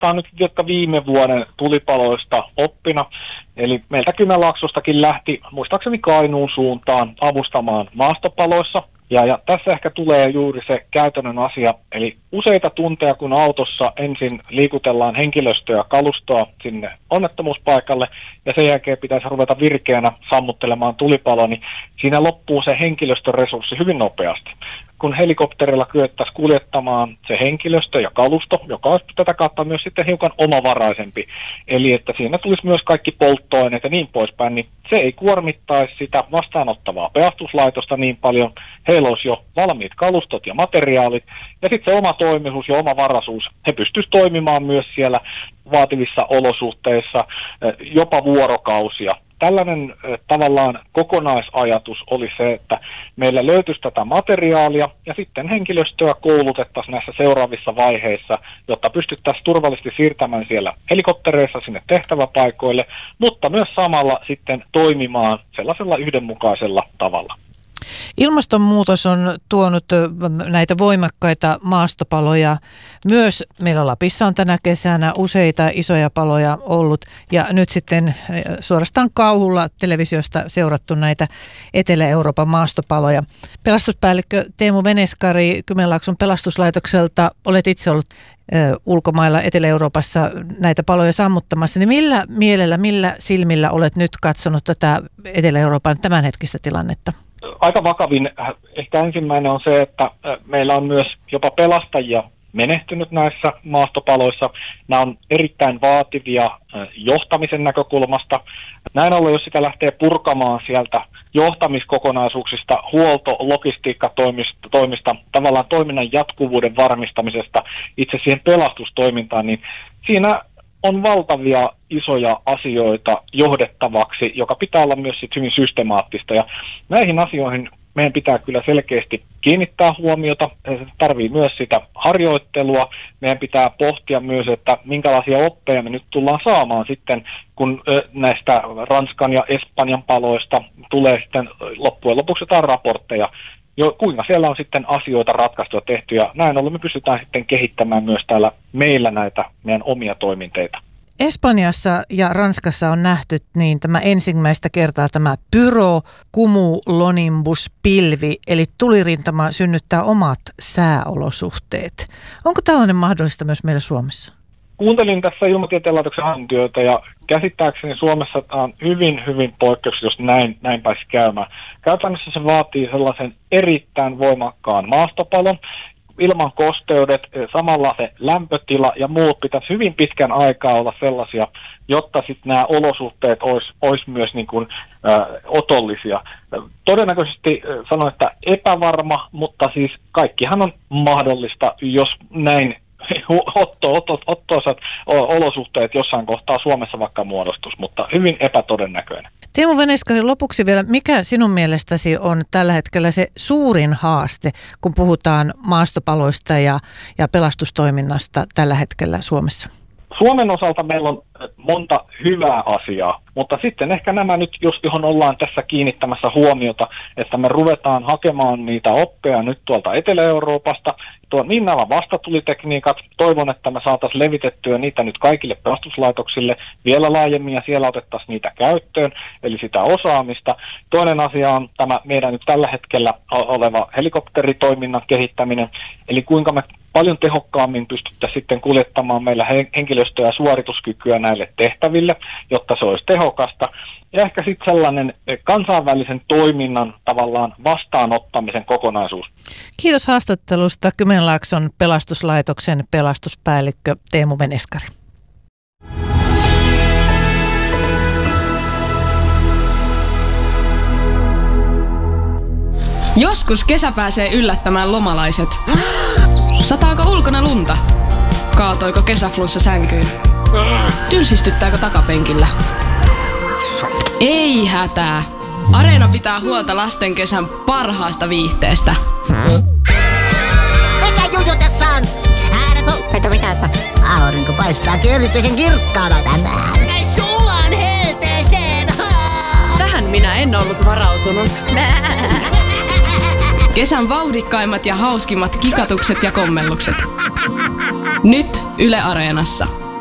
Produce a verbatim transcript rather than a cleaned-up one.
ottaa nyt jotka viime vuoden tulipaloista oppina. Eli meiltä Kymenlaaksostakin lähti muistaakseni Kainuun suuntaan avustamaan maastopaloissa. Ja, ja tässä ehkä tulee juuri se käytännön asia, eli useita tunteja kun autossa ensin liikutellaan henkilöstöä ja kalustoa sinne onnettomuuspaikalle ja sen jälkeen pitäisi ruveta virkeänä sammuttelemaan tulipaloa, niin siinä loppuu se henkilöstöresurssi hyvin nopeasti. Kun helikopterilla kyettäisiin kuljettamaan se henkilöstö ja kalusto, joka olisi tätä kautta myös sitten hiukan omavaraisempi, eli että siinä tulisi myös kaikki polttoaineet ja niin poispäin, niin se ei kuormittaisi sitä vastaanottavaa pelastuslaitosta niin paljon. Heillä olisi jo valmiit kalustot ja materiaalit, ja sitten se oma toimivuus ja oma varaisuus, he pystyisivät toimimaan myös siellä vaativissa olosuhteissa, jopa vuorokausia. Tällainen eh, tavallaan kokonaisajatus oli se, että meillä löytyisi tätä materiaalia ja sitten henkilöstöä koulutettaisiin näissä seuraavissa vaiheissa, jotta pystyttäisiin turvallisesti siirtämään siellä helikoptereissa sinne tehtäväpaikoille, mutta myös samalla sitten toimimaan sellaisella yhdenmukaisella tavalla. Ilmastonmuutos on tuonut näitä voimakkaita maastopaloja. Myös meillä Lapissa on tänä kesänä useita isoja paloja ollut ja nyt sitten suorastaan kauhulla televisiosta seurattu näitä Etelä-Euroopan maastopaloja. Pelastuspäällikkö Teemu Veneskari Kymenlaakson pelastuslaitokselta, olet itse ollut ulkomailla Etelä-Euroopassa näitä paloja sammuttamassa, niin millä mielellä, millä silmillä olet nyt katsonut tätä Etelä-Euroopan tämänhetkistä tilannetta? Aika vakavin ehkä ensimmäinen on se, että meillä on myös jopa pelastajia menehtynyt näissä maastopaloissa. Nämä on erittäin vaativia johtamisen näkökulmasta. Näin ollen, jos sitä lähtee purkamaan sieltä johtamiskokonaisuuksista, huolto-, logistiikkatoimista, tavallaan toiminnan jatkuvuuden varmistamisesta itse siihen pelastustoimintaan, niin siinä on valtavia isoja asioita johdettavaksi, joka pitää olla myös sit hyvin systemaattista. Ja näihin asioihin meidän pitää kyllä selkeästi kiinnittää huomiota. Se tarvii myös sitä harjoittelua. Meidän pitää pohtia myös, että minkälaisia oppeja me nyt tullaan saamaan sitten, kun näistä Ranskan ja Espanjan paloista tulee sitten loppujen lopuksi jotain raportteja, jo, kuinka siellä on sitten asioita ratkaistu ja tehty, ja näin ollen me pystytään sitten kehittämään myös täällä meillä näitä meidän omia toiminteita. Espanjassa ja Ranskassa on nähty niin tämä ensimmäistä kertaa tämä pyrocumulonimbus-pilvi, eli tulirintama synnyttää omat sääolosuhteet. Onko tällainen mahdollista myös meillä Suomessa? Kuuntelin tässä Ilmatieteen laitoksen hankintotyötä ja käsittääkseni Suomessa on hyvin, hyvin poikkeuksellista, jos näin, näin pääsi käymään. Käytännössä se vaatii sellaisen erittäin voimakkaan maastopalon, ilman kosteudet, samalla se lämpötila ja muut pitäisi hyvin pitkän aikaa olla sellaisia, jotta sitten nämä olosuhteet olisi olis myös niin kuin, ä, otollisia. Todennäköisesti ä, sanon, että epävarma, mutta siis kaikkihan on mahdollista, jos näin otto, otto, ottoisat olosuhteet jossain kohtaa Suomessa vaikka muodostus, mutta hyvin epätodennäköinen. Teemu Veneskari, lopuksi vielä, mikä sinun mielestäsi on tällä hetkellä se suurin haaste, kun puhutaan maastopaloista ja, ja pelastustoiminnasta tällä hetkellä Suomessa? Suomen osalta meillä on monta hyvää asiaa, mutta sitten ehkä nämä nyt, jos johon ollaan tässä kiinnittämässä huomiota, että me ruvetaan hakemaan niitä oppeja nyt tuolta Etelä-Euroopasta, tuo, niin nämä vastatulitekniikat, toivon, että me saataisiin levitettyä niitä nyt kaikille pelastuslaitoksille vielä laajemmin ja siellä otettaisiin niitä käyttöön, eli sitä osaamista. Toinen asia on tämä meidän nyt tällä hetkellä oleva helikopteritoiminnan kehittäminen, eli kuinka me paljon tehokkaammin pystyttäisiin sitten kuljettamaan meillä henkilöstöä ja suorituskykyä näille tehtäville, jotta se olisi tehokasta. Ja ehkä sitten sellainen kansainvälisen toiminnan tavallaan vastaanottamisen kokonaisuus. Kiitos haastattelusta Kymenlaakson pelastuslaitoksen pelastuspäällikkö Teemu Veneskari. Joskus kesä pääsee yllättämään lomalaiset. Sataako ulkona lunta? Kaatoiko kesäflussa sänkyyn? Tylsistyttääkö takapenkillä? Ei hätää. Areena pitää huolta lasten kesän parhaasta viihteestä. Mikä juju tässä on? Ääretöntä mitä, että aurinko paistaa erityisen kirkkaana tänään. Sulan helteeseen! Tähän minä en ollut varautunut. Kesän vauhdikkaimmat ja hauskimmat kikatukset ja kommellukset. Nyt Yle Areenassa.